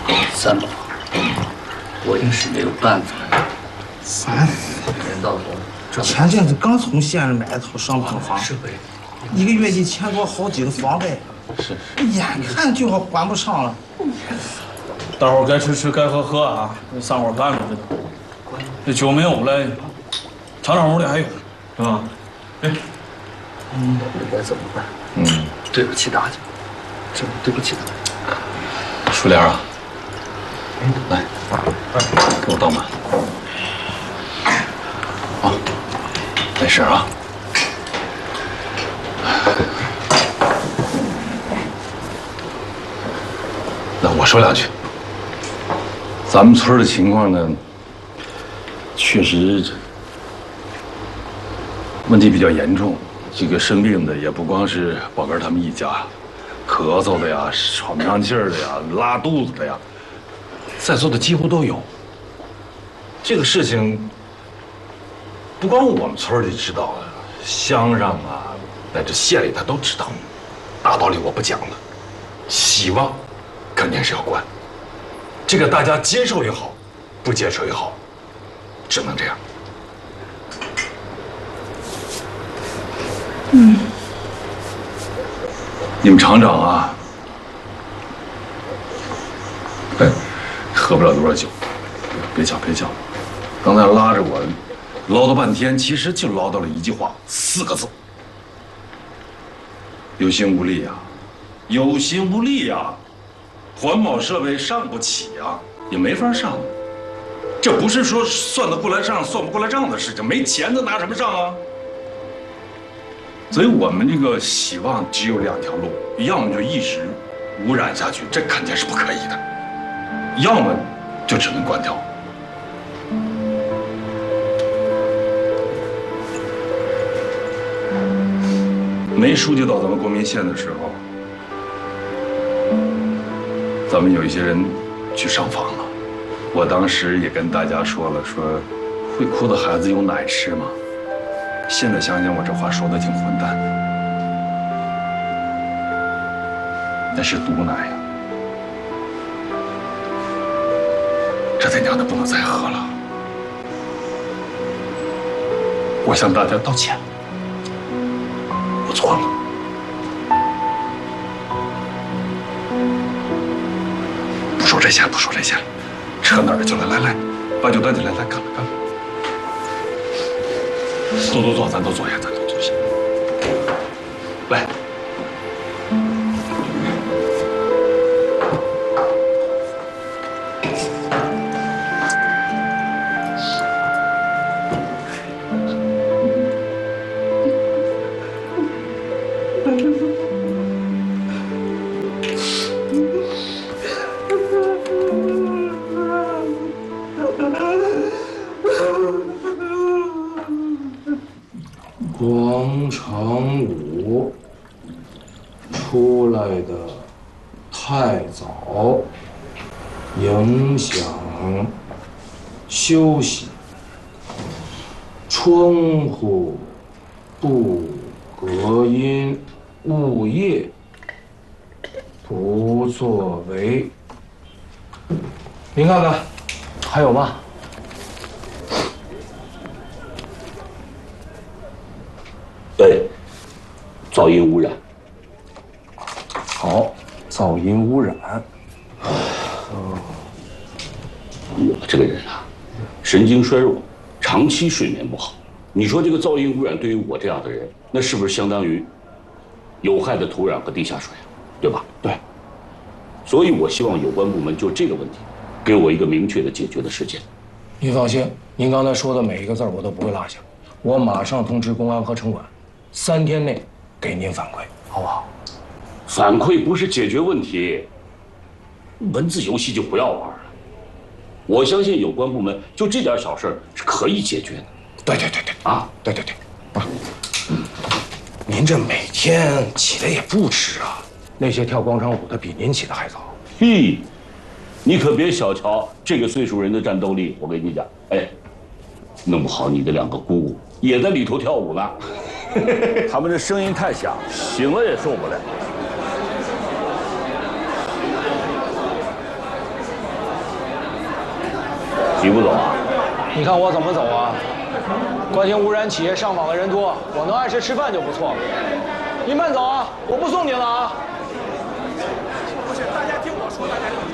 三宝，我也是没有办法了。 烦死了！ 人到头， 前阵子刚从县里买了套商品房， 是呗 ，1个月1000多，好几个房贷，眼看就要还不上了。 待会儿该吃吃，该喝喝啊，散会儿饭了这都。这酒没有了，厂长屋里还有，是吧？哎， 该怎么办？对不起大家，真的对不起大家。 淑莲啊，来，给我倒满。啊，没事啊。那我说两句。咱们村的情况呢，确实问题比较严重。这个生病的也不光是宝根他们一家，咳嗽的呀，喘不上气儿的呀，拉肚子的呀，在座的几乎都有。这个事情不光我们村里知道，乡上啊，乃至县里他都知道。大道理我不讲了，希望肯定是要管。这个大家接受也好，不接受也好，只能这样。你们厂长啊，哎，喝不了多少酒，别叫别叫。刚才拉着我唠叨半天，其实就唠叨了一句话，4个字：有心无力呀，有心无力呀。环保设备上不起呀，也没法上。这不是说算得过来账算不过来账的事情，没钱他拿什么上啊？所以我们这个希望只有2条路，要么就一直污染下去，这肯定是不可以的；要么就只能关掉。没书记到咱们光明县的时候，咱们有一些人去上访了。我当时也跟大家说了，说会哭的孩子有奶吃吗？现在想想，我这话说的挺混蛋的，那是毒奶呀，这他娘的不能再喝了。我向大家道歉，我错了。不说这些了，不说这些了，扯哪儿去了？来来，把酒端起来，来干了干了。坐，咱都坐下，咱都坐下。来， 广场舞出来的太早，影响休息。窗户不隔音，物业不作为。您看看，还有吗？ 对，噪音污染。 好，噪音污染。 我这个人啊，神经衰弱，长期睡眠不好。你说这个噪音污染对于我这样的人，那是不是相当于有害的土壤和地下水啊？对吧？ 对。 所以我希望有关部门就这个问题，给我一个明确的解决的时间。 您放心，您刚才说的每一个字我都不会落下，我马上通知公安和城管，3天内给您反馈，好不好？ 反馈不是解决问题，文字游戏就不要玩了。我相信有关部门就这点小事是可以解决的。 对啊，对，不是，您这每天起的也不迟啊，那些跳广场舞的比您起的还早。 嘿，你可别小瞧这个岁数人的战斗力，我跟你讲，哎，弄不好你的2个姑姑也在里头跳舞呢。 他们这声音太响，醒了也受不了。 急不走啊？ 你看我怎么走啊？关心污染企业上访的人多，我能按时吃饭就不错了。你慢走啊，我不送你了啊。不是，大家听我说，大家听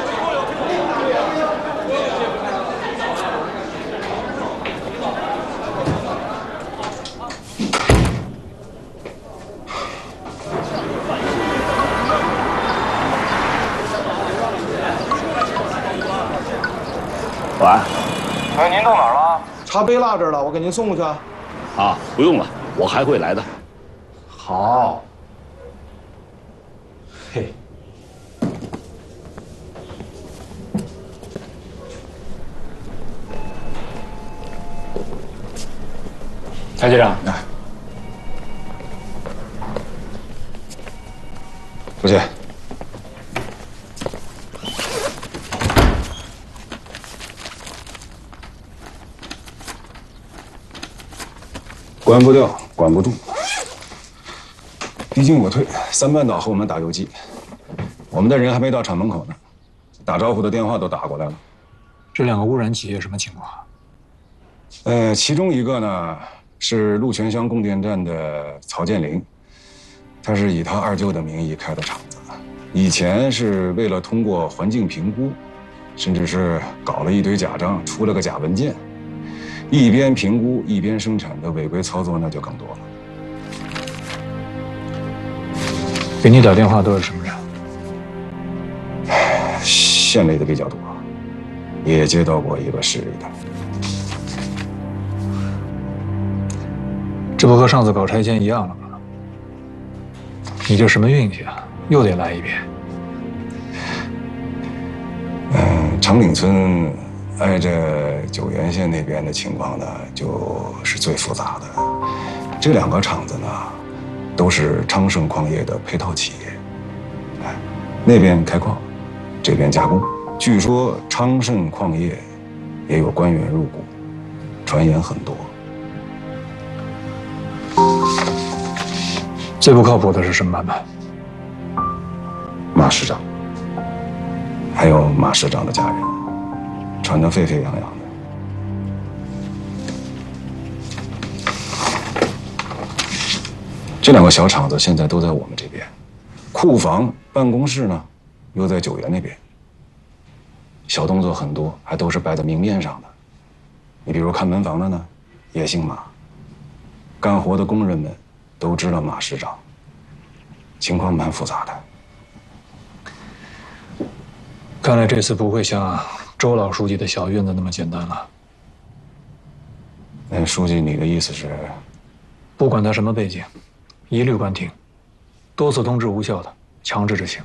晚安。 哎，您到哪儿了？茶杯落这儿了，我给您送过去。 啊，不用了，我还会来的。 好。嘿。蔡局长， 出去。管不掉，管不住。毕竟我退，3班倒和我们打游击，我们的人还没到厂门口呢，打招呼的电话都打过来了。 这2个污染企业什么情况？ 其中一个呢是鹿泉乡供电站的曹建林，他是以他二舅的名义开的厂子，以前是为了通过环境评估，甚至是搞了一堆假账，出了个假文件。一边评估一边生产的违规操作那就更多了。 给你打电话都是什么人？ 县里的比较多，也接到过一个市里的。 这不和上次搞拆迁一样了吗？你这什么运气啊？又得来一遍。 长岭村挨着九原县那边的情况呢，就是最复杂的。这2个厂子呢，都是昌盛矿业的配套企业。那边开矿，这边加工。据说昌盛矿业也有官员入股，传言很多。 最不靠谱的是什么买卖？ 马市长，还有马市长的家人，传得沸沸扬扬的。这2个小厂子现在都在我们这边，库房、办公室呢，又在九原那边。小动作很多，还都是摆在明面上的。你比如看门房的呢，也姓马。干活的工人们都知道马市长，情况蛮复杂的。 看来这次不会像周老书记的小院子那么简单了。 那书记，你的意思是？ 不管他什么背景，一律关停，多次通知无效的，强制执行。